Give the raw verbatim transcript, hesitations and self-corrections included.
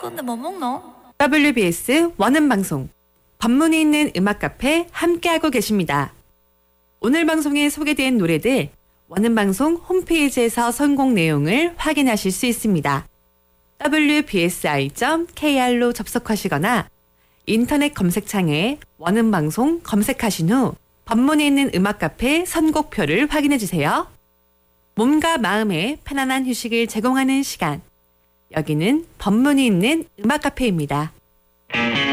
근데 뭐 먹노? 더블유비에스 원음방송 법문이 있는 음악 카페 함께하고 계십니다. 오늘 방송에 소개된 노래들 원음방송 홈페이지에서 선곡 내용을 확인하실 수 있습니다. 더블유비에스아이 점 케이알로 접속하시거나 인터넷 검색창에 원음방송 검색하신 후 법문이 있는 음악 카페 선곡표를 확인해 주세요. 몸과 마음에 편안한 휴식을 제공하는 시간. 여기는 법문이 있는 음악 카페입니다.